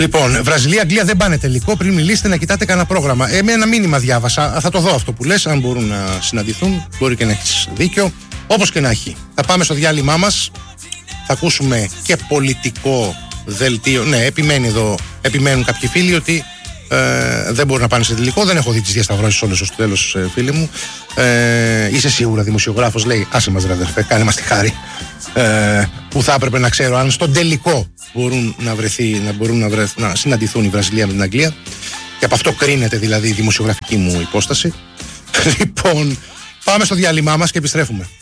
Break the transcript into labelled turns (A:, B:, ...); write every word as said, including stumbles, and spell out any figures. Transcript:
A: Λοιπόν, Βραζιλία-Αγγλία δεν πάνε τελικό. Πριν μιλήσετε, να κοιτάτε κανένα πρόγραμμα. Ε, με ένα μήνυμα διάβασα. Θα το δω αυτό που λες. Αν μπορούν να συναντηθούν, μπορεί και να έχεις δίκιο. Όπως και να έχει. Θα πάμε στο διάλειμμά μας. Θα ακούσουμε και πολιτικό δελτίο. Ναι, επιμένει εδώ, επιμένουν κάποιοι φίλοι ότι ε, δεν μπορούν να πάνε σε τελικό. Δεν έχω δει τις διασταυρώσεις όλες ως το τέλος, ε, φίλοι μου. Ε, είσαι σίγουρα δημοσιογράφος, λέει. Άσε μας, ρε αδερφέ, κάνε μας τη χάρη. Ε, που θα έπρεπε να ξέρω αν στον τελικό μπορούν να, βρεθεί, να, μπορούν να, βρεθ, να συναντηθούν η Βραζιλία με την Αγγλία. Και από αυτό κρίνεται δηλαδή η δημοσιογραφική μου υπόσταση. Λοιπόν, πάμε στο διάλειμμά μας και επιστρέφουμε.